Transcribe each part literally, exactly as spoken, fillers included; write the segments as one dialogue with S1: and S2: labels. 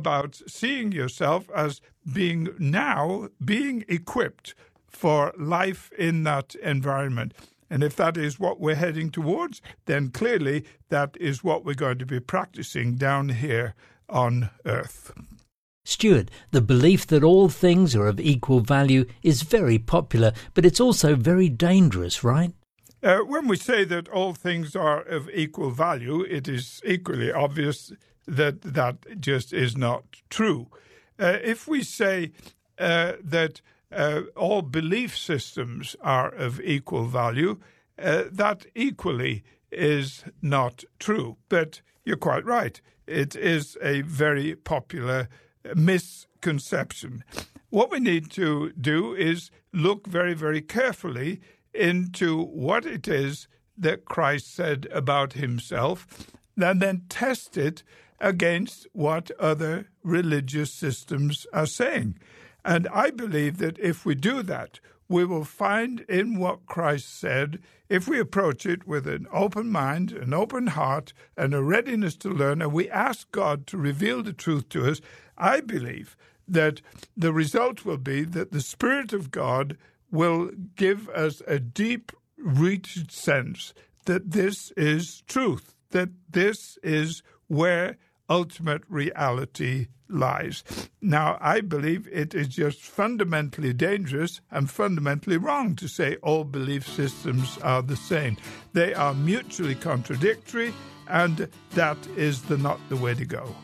S1: about seeing yourself as being now, being equipped for life in that environment. And if that is what we're heading towards, then clearly that is what we're going to be practicing down here on earth.
S2: Stuart, the belief that all things are of equal value is very popular, but it's also very dangerous, right?
S1: Uh, when we say that all things are of equal value, it is equally obvious that that just is not true. Uh, if we say uh, that uh, all belief systems are of equal value, uh, that equally is not true. But you're quite right. It is a very popular misconception. What we need to do is look very, very carefully into what it is that Christ said about himself, and then test it against what other religious systems are saying. And I believe that if we do that, we will find in what Christ said, if we approach it with an open mind, an open heart, and a readiness to learn, and we ask God to reveal the truth to us, I believe that the result will be that the Spirit of God will give us a deep-rooted sense that this is truth, that this is where ultimate reality lies. Now, I believe it is just fundamentally dangerous and fundamentally wrong to say all belief systems are the same. They are mutually contradictory, and that is the, not the way to go.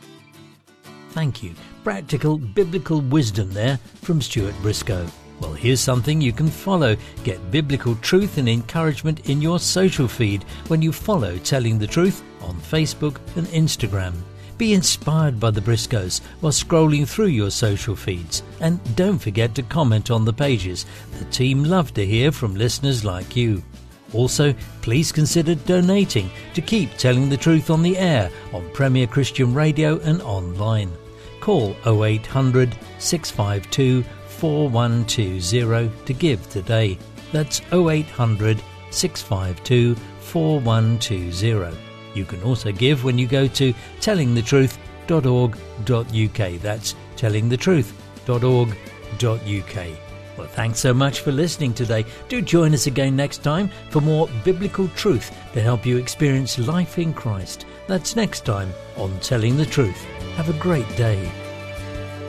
S2: Thank you. Practical biblical wisdom there from Stuart Briscoe. Well, here's something you can follow. Get biblical truth and encouragement in your social feed when you follow Telling the Truth on Facebook and Instagram. Be inspired by the Briscoes while scrolling through your social feeds. And don't forget to comment on the pages. The team love to hear from listeners like you. Also, please consider donating to keep Telling the Truth on the air on Premier Christian Radio and online. Call oh eight hundred, six five two, four one two zero to give today. That's oh eight hundred, six five two, four one two zero. You can also give when you go to telling the truth dot org dot U K. That's telling the truth dot org dot U K. Well, thanks so much for listening today. Do join us again next time for more biblical truth to help you experience life in Christ. That's next time on Telling the Truth. Have a great day.